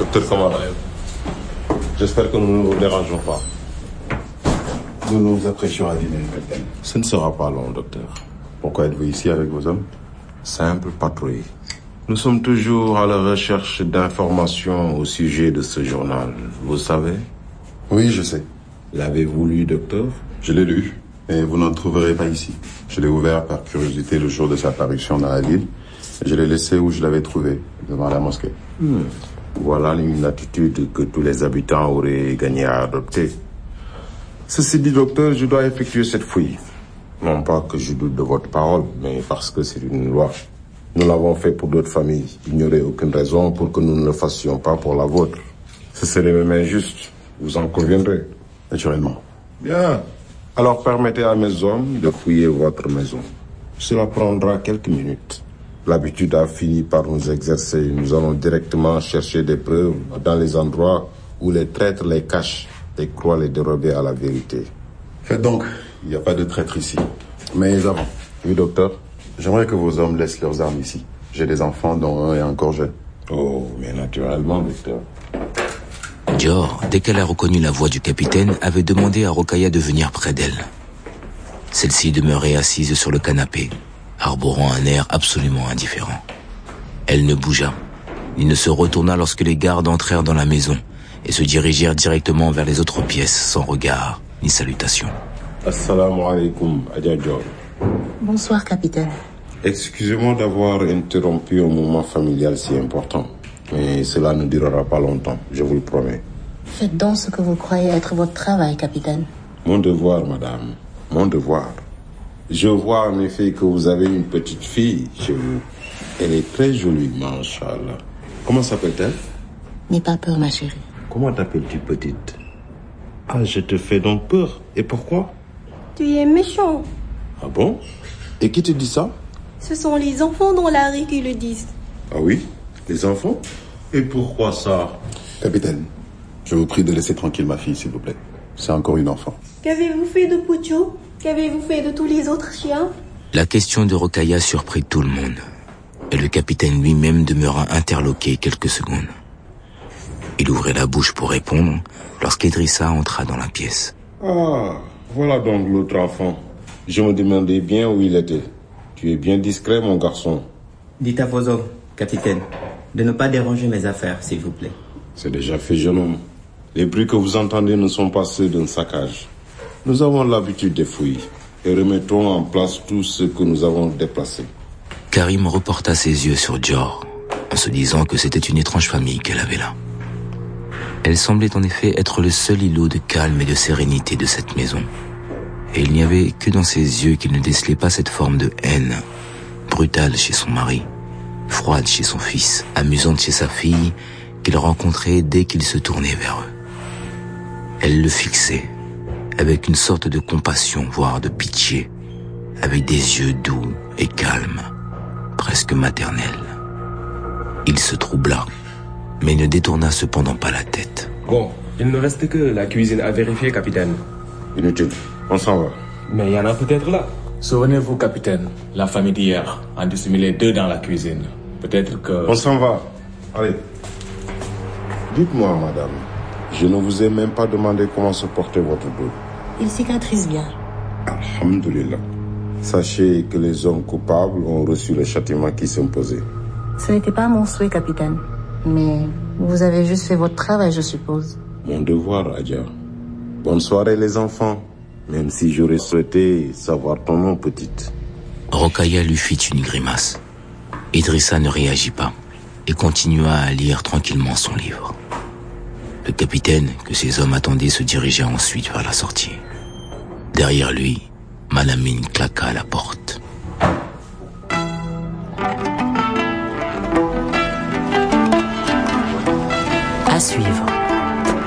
Docteur Kamara, j'espère que nous ne vous dérangeons pas. Nous nous apprécions à dîner, capitaine. Ce ne sera pas long, docteur. Pourquoi êtes-vous ici avec vos hommes? Simple patrouille. Nous sommes toujours à la recherche d'informations au sujet de ce journal. Vous savez? Oui, je sais. L'avez-vous lu, docteur? Je l'ai lu, mais vous n'en trouverez pas ici. Je l'ai ouvert par curiosité le jour de sa parution dans la ville. Et je l'ai laissé où je l'avais trouvé, devant la mosquée. Voilà une attitude que tous les habitants auraient gagné à adopter. Ceci dit, docteur, je dois effectuer cette fouille. Non pas que je doute de votre parole, mais parce que c'est une loi. Nous l'avons fait pour d'autres familles. Il n'y aurait aucune raison pour que nous ne le fassions pas pour la vôtre. Ce serait même injuste. Vous en conviendrez? Naturellement. Bien. Alors permettez à mes hommes de fouiller votre maison. Cela prendra quelques minutes. L'habitude a fini par nous exercer. Nous allons directement chercher des preuves dans les endroits où les traîtres les cachent et croient les dérober à la vérité. Faites donc. Il n'y a pas de traître ici. Mais avant. Oui, docteur? J'aimerais que vos hommes laissent leurs armes ici. J'ai des enfants dont un est encore jeune. Oh, mais naturellement, docteur. Dior, dès qu'elle a reconnu la voix du capitaine, avait demandé à Rokhaya de venir près d'elle. Celle-ci demeurait assise sur le canapé, arborant un air absolument indifférent. Elle ne bougea, ni ne se retourna lorsque les gardes entrèrent dans la maison et se dirigèrent directement vers les autres pièces, sans regard ni salutation. Assalamu alaikum, Adja Dior. Bonsoir, capitaine. Excusez-moi d'avoir interrompu un moment familial si important. Mais cela ne durera pas longtemps, je vous le promets. Faites donc ce que vous croyez être votre travail, capitaine. Mon devoir, madame. Mon devoir. Je vois en effet que vous avez une petite fille chez vous. Elle est très jolie, Masha'Allah. Comment s'appelle-t-elle? N'aie pas peur, ma chérie. Comment t'appelles-tu, petite? Ah, je te fais donc peur. Et pourquoi? Tu es méchant. Ah bon? Et qui te dit ça? Ce sont les enfants dans la rue qui le disent. Ah oui? Les enfants? Et pourquoi ça? Capitaine, je vous prie de laisser tranquille ma fille, s'il vous plaît. C'est encore une enfant. Qu'avez-vous fait de Pucho? Qu'avez-vous fait de tous les autres chiens? La question de Rokhaya surprit tout le monde. Et le capitaine lui-même demeura interloqué quelques secondes. Il ouvrait la bouche pour répondre lorsqu'Idrissa entra dans la pièce. Ah, voilà donc l'autre enfant. Je me demandais bien où il était. Tu es bien discret, mon garçon. Dites à vos hommes, capitaine, de ne pas déranger mes affaires, s'il vous plaît. C'est déjà fait, jeune homme. Les bruits que vous entendez ne sont pas ceux d'un saccage. Nous avons l'habitude des fouilles et remettons en place tout ce que nous avons déplacé. Karim reporta ses yeux sur Dior, en se disant que c'était une étrange famille qu'elle avait là. Elle semblait en effet être le seul îlot de calme et de sérénité de cette maison. Et il n'y avait que dans ses yeux qu'il ne décelait pas cette forme de haine, brutale chez son mari, froide chez son fils, amusante chez sa fille, qu'il rencontrait dès qu'il se tournait vers eux. Elle le fixait, avec une sorte de compassion, voire de pitié, avec des yeux doux et calmes, presque maternels. Il se troubla, mais ne détourna cependant pas la tête. Bon, il ne reste que la cuisine à vérifier, capitaine. Inutile, on s'en va. Mais il y en a peut-être là. Souvenez-vous, capitaine, la famille d'hier a dissimulé 2 dans la cuisine. Peut-être que... On s'en va. Allez. Dites-moi, madame, je ne vous ai même pas demandé comment se portait votre dos. Il cicatrise bien. Alhamdulillah. Sachez que les hommes coupables ont reçu le châtiment qui s'imposait. Ce n'était pas mon souhait, capitaine. Mais vous avez juste fait votre travail, je suppose. Mon devoir, Adja. Bonne soirée, les enfants. Même si j'aurais souhaité savoir ton nom, petite. Rokhaya lui fit une grimace. Idrissa ne réagit pas et continua à lire tranquillement son livre. Le capitaine, que ses hommes attendaient, se dirigea ensuite vers la sortie. Derrière lui, Malamine claqua à la porte.